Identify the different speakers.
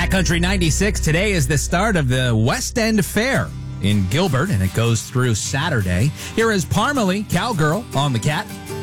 Speaker 1: Cat Country 96, today is the start of the West End Fair in Gilbert, and it goes through Saturday. Here is Parmalee, Cowgirl, on the Cat.